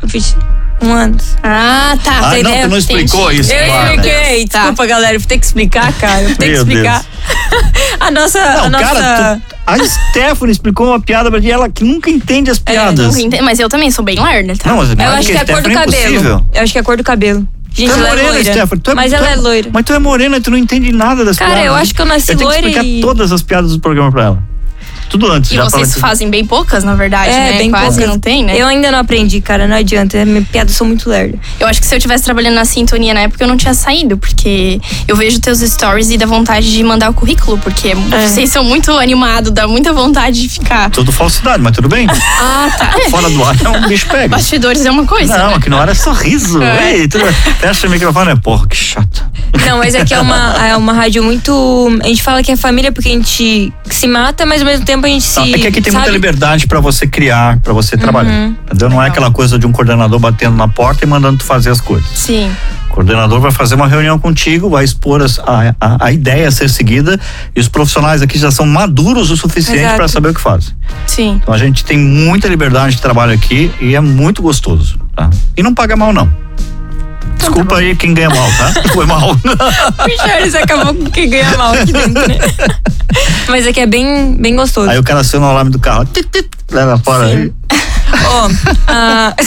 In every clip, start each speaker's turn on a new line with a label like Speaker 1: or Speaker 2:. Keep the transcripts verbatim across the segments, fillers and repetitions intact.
Speaker 1: fiz um ano.
Speaker 2: Ah, tá.
Speaker 3: Ah, não, tu não explicou isso.
Speaker 1: Eu
Speaker 3: claro,
Speaker 1: expliquei.
Speaker 3: né?
Speaker 1: Desculpa, galera, eu vou ter que explicar, cara. Eu vou ter que
Speaker 3: Meu
Speaker 1: explicar. a nossa.
Speaker 3: Não,
Speaker 1: a nossa...
Speaker 3: cara, tu, a Stephanie explicou uma piada pra ti, ela que nunca entende as piadas.
Speaker 2: É, entendo, mas eu também sou bem lerda, tá?
Speaker 3: Não, mas
Speaker 1: eu acho que é a cor do cabelo. Eu acho que é a cor do cabelo. Gente,
Speaker 3: tu é
Speaker 1: ela
Speaker 3: morena,
Speaker 1: é loira.
Speaker 3: Stephanie. Tu é,
Speaker 1: mas
Speaker 3: tu
Speaker 1: ela
Speaker 3: é,
Speaker 1: é loira.
Speaker 3: Mas tu é morena e tu não entende nada das
Speaker 1: cara,
Speaker 3: piadas.
Speaker 1: Cara, eu acho que eu nasci
Speaker 3: eu tenho
Speaker 1: loira
Speaker 3: que explicar
Speaker 1: e...
Speaker 3: todas as piadas do programa pra ela. Tudo antes.
Speaker 2: E
Speaker 3: já
Speaker 2: vocês fazem bem poucas, na verdade,
Speaker 1: é,
Speaker 2: né?
Speaker 1: Bem
Speaker 2: Quase
Speaker 1: poucas.
Speaker 2: não tem, né?
Speaker 1: Eu ainda não aprendi, cara, não adianta. Minha piada são muito lerda.
Speaker 2: Eu acho que se eu tivesse trabalhando na Sintonia na época, eu não tinha saído, porque eu vejo teus stories e dá vontade de mandar o currículo, porque é. vocês são muito animados, dá muita vontade de ficar.
Speaker 3: Tudo falsidade, mas tudo bem.
Speaker 2: Ah, tá.
Speaker 3: Fora do ar é um bicho pega.
Speaker 2: Bastidores é uma coisa.
Speaker 3: Não,
Speaker 2: né?
Speaker 3: aqui na hora é sorriso. É. Ei, tudo... Fecha o microfone, é porra, que chato.
Speaker 1: Não, mas aqui é uma, é uma rádio muito. A gente fala que é família porque a gente se mata, mas ao mesmo tempo a gente se.
Speaker 3: Não, é que aqui tem
Speaker 1: sabe?
Speaker 3: muita liberdade pra você criar, pra você trabalhar.
Speaker 1: Uhum.
Speaker 3: Entendeu? Não é aquela coisa de um coordenador batendo na porta e mandando tu fazer as coisas.
Speaker 2: Sim.
Speaker 3: O coordenador vai fazer uma reunião contigo, vai expor as, a, a, a ideia a ser seguida, e os profissionais aqui já são maduros o suficiente para saber o que fazem.
Speaker 2: Sim.
Speaker 3: Então a gente tem muita liberdade de trabalho aqui e é muito gostoso, tá? E não paga mal, não. Desculpa tá aí quem ganha mal, tá? Foi mal.
Speaker 1: O Charles acabou com quem ganha mal aqui dentro, né? Mas aqui é bem, bem gostoso.
Speaker 3: Aí o cara aciona o alarme do carro, tit, tit, leva fora aí.
Speaker 1: Ó, oh,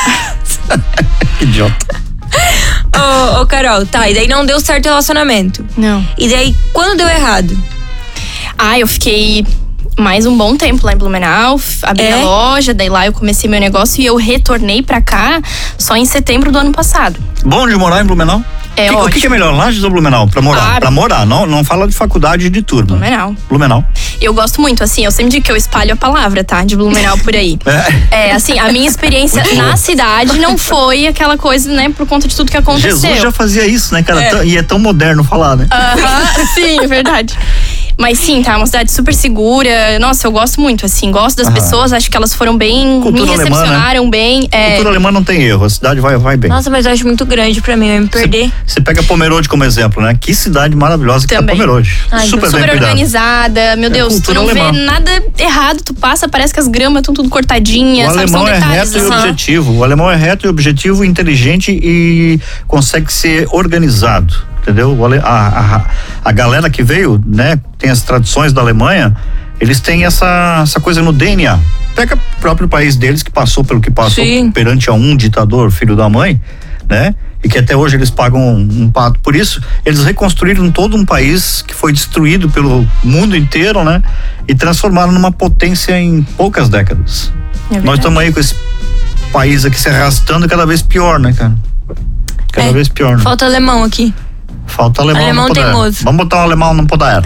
Speaker 3: que idiota.
Speaker 1: Ô, oh, Carol, tá, e daí não deu certo o relacionamento.
Speaker 2: Não.
Speaker 1: E daí, quando deu errado?
Speaker 2: Ah, eu fiquei mais um bom tempo lá em Blumenau, abri
Speaker 1: é?
Speaker 2: a loja, daí lá eu comecei meu negócio e eu retornei pra cá só em setembro do ano passado.
Speaker 3: Bom de morar em Blumenau?
Speaker 2: É
Speaker 3: que,
Speaker 2: ótimo.
Speaker 3: O que, que é melhor, Lages ou Blumenau? Pra morar,
Speaker 2: Ah,
Speaker 3: pra morar, não, não fala de faculdade de turma.
Speaker 2: Blumenau.
Speaker 3: Blumenau.
Speaker 2: Eu gosto muito, assim, eu sempre digo que eu espalho a palavra, tá? De Blumenau por aí.
Speaker 3: É,
Speaker 2: é assim, a minha experiência
Speaker 3: muito
Speaker 2: na
Speaker 3: bom.
Speaker 2: cidade não foi aquela coisa, né, por conta de tudo que aconteceu.
Speaker 3: Jesus já fazia isso, né, cara?
Speaker 1: É.
Speaker 3: E é tão moderno falar, né?
Speaker 2: Aham, sim, é verdade. Mas sim, tá, uma cidade super segura. Nossa, eu gosto muito, assim, gosto das
Speaker 3: Aham.
Speaker 2: pessoas, acho que elas foram bem,
Speaker 3: Cultura
Speaker 2: me recepcionaram
Speaker 3: alemã, né?
Speaker 2: bem. É...
Speaker 3: Cultura alemã não tem erro, a cidade vai, vai bem.
Speaker 1: Nossa, mas eu acho muito grande pra mim, eu ia me perder.
Speaker 3: Você pega Pomerode como exemplo, né? Que cidade maravilhosa que
Speaker 2: Também.
Speaker 3: tá Pomerode.
Speaker 1: Ai,
Speaker 3: super,
Speaker 2: super
Speaker 3: bem cuidada.
Speaker 2: organizada, meu
Speaker 3: É
Speaker 2: Deus, tu
Speaker 3: cultura
Speaker 2: não
Speaker 3: alemã.
Speaker 2: vê nada errado, tu passa, parece que as gramas estão tudo cortadinhas,
Speaker 3: O
Speaker 2: sabe? São
Speaker 3: alemão é
Speaker 2: detalhes.
Speaker 3: reto e
Speaker 2: assim.
Speaker 3: objetivo. O alemão é reto e objetivo, inteligente e consegue ser organizado. Entendeu? O ale- A, a, a galera que veio, né? Tem as tradições da Alemanha, eles têm essa, essa coisa no D N A. Pega o próprio país deles que passou pelo que passou
Speaker 1: Sim.
Speaker 3: perante a um ditador, filho da mãe, né? E que até hoje eles pagam um, um pato por isso. Eles reconstruíram todo um país que foi destruído pelo mundo inteiro, né? E transformaram numa potência em poucas décadas.
Speaker 2: É
Speaker 3: Nós
Speaker 2: verdade.
Speaker 3: estamos aí com esse país aqui se arrastando cada vez pior, né, cara? Cada
Speaker 1: É.
Speaker 3: vez pior, né?
Speaker 1: Falta alemão aqui.
Speaker 3: Falta alemão,
Speaker 1: Alemão
Speaker 3: no poder.
Speaker 1: teimoso.
Speaker 3: Vamos botar um alemão no poder.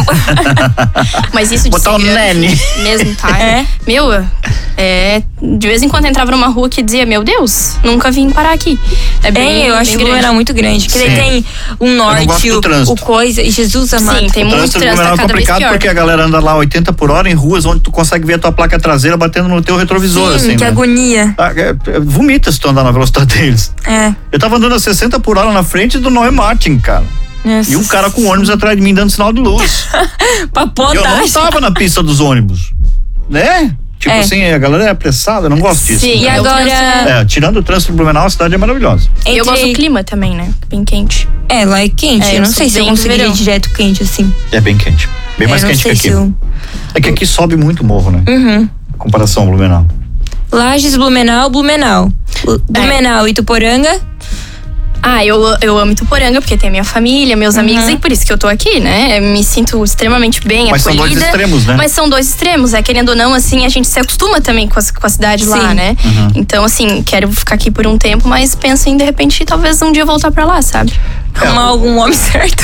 Speaker 2: Mas isso de
Speaker 3: Botar um
Speaker 2: ser grande
Speaker 3: nene.
Speaker 2: mesmo, tá?
Speaker 1: É.
Speaker 2: Meu, é, de vez em quando entrava numa rua que dizia, meu Deus, nunca vim parar aqui. É bem,
Speaker 1: É, eu acho
Speaker 2: bem
Speaker 1: que o Blumenau é
Speaker 2: grande.
Speaker 1: muito grande. Porque
Speaker 3: Sim.
Speaker 1: daí tem o
Speaker 3: não
Speaker 1: norte,
Speaker 3: gosto do
Speaker 1: o,
Speaker 3: trânsito.
Speaker 1: o coisa. E Jesus amado.
Speaker 2: Sim, tem
Speaker 3: O
Speaker 2: muito
Speaker 3: trânsito do
Speaker 2: trânsito,
Speaker 3: Blumenau
Speaker 2: tá
Speaker 3: é
Speaker 2: cada vez
Speaker 3: complicado
Speaker 2: pior.
Speaker 3: porque a galera anda lá oitenta por hora em ruas onde tu consegue ver a tua placa traseira batendo no teu retrovisor,
Speaker 1: Sim,
Speaker 3: assim,
Speaker 1: que
Speaker 3: né?
Speaker 1: agonia.
Speaker 3: Ah, é, é, vomita se tu andar na velocidade deles.
Speaker 1: É.
Speaker 3: Eu tava andando a sessenta por hora na frente do Neue Martin, cara.
Speaker 1: Nossa.
Speaker 3: E um cara com ônibus atrás de mim dando sinal de luz.
Speaker 1: Pra
Speaker 3: Eu não
Speaker 1: podagem.
Speaker 3: tava na pista dos ônibus, né? Tipo
Speaker 1: É.
Speaker 3: assim, a galera é apressada, eu não gosto disso.
Speaker 2: Sim,
Speaker 1: E
Speaker 2: é, o
Speaker 1: agora-
Speaker 2: trânsito-
Speaker 3: É, tirando o trânsito do Blumenau, a cidade é maravilhosa.
Speaker 2: E eu
Speaker 1: Entre-
Speaker 2: gosto do clima também, né? Bem quente.
Speaker 1: É, lá é quente.
Speaker 2: É,
Speaker 1: eu
Speaker 2: eu
Speaker 1: não
Speaker 2: sou
Speaker 1: sei se eu
Speaker 2: bem do
Speaker 1: conseguiria
Speaker 2: verão.
Speaker 1: direto quente assim.
Speaker 3: É bem quente. Bem mais
Speaker 1: É, não
Speaker 3: quente que
Speaker 1: sei
Speaker 3: aqui.
Speaker 1: se eu...
Speaker 3: É que aqui sobe muito o morro, né?
Speaker 1: Uhum.
Speaker 3: Em comparação ao Blumenau.
Speaker 1: Lages, Blumenau, Blumenau.
Speaker 2: É.
Speaker 1: Blumenau, Ituporanga.
Speaker 2: Ah, eu, eu amo Ituporanga, porque tem a minha família, meus
Speaker 1: Uhum.
Speaker 2: amigos, e por isso que eu tô aqui, né? Eu me sinto extremamente bem
Speaker 3: Mas são
Speaker 2: acolhida.
Speaker 3: dois extremos, né?
Speaker 2: Mas são dois extremos, é, querendo ou não, assim, a gente se acostuma também com a, com a cidade lá,
Speaker 1: Sim.
Speaker 2: né?
Speaker 3: Uhum.
Speaker 2: Então, assim, quero ficar aqui por um tempo, mas penso em, de repente, talvez um dia voltar pra lá, sabe?
Speaker 1: Arrumar algum homem certo.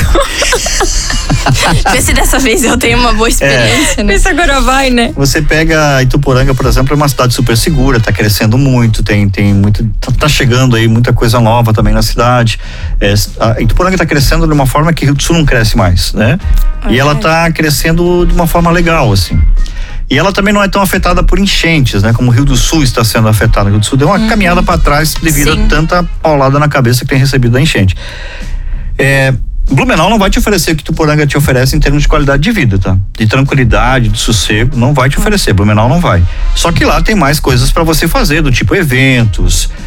Speaker 2: Ver se dessa vez eu tenho uma boa experiência, né?
Speaker 1: Vê se agora vai, né?
Speaker 3: Você pega Ituporanga, por exemplo, é uma cidade super segura, tá crescendo muito, tem, tem muito, tá, tá chegando aí muita coisa nova também na cidade. É, a Ituporanga tá crescendo de uma forma que Rio do Sul não cresce mais, né?
Speaker 2: É
Speaker 3: E ela tá crescendo de uma forma legal, assim. E ela também não é tão afetada por enchentes, né? Como o Rio do Sul está sendo afetado. O Rio do Sul deu uma caminhada para trás devido
Speaker 1: Sim.
Speaker 3: a tanta paulada na cabeça que tem recebido da enchente. É, Blumenau não vai te oferecer o que Ituporanga te oferece em termos de qualidade de vida, tá? De tranquilidade, de sossego, não vai te oferecer. Blumenau não vai. Só que lá tem mais coisas para você fazer, do tipo eventos,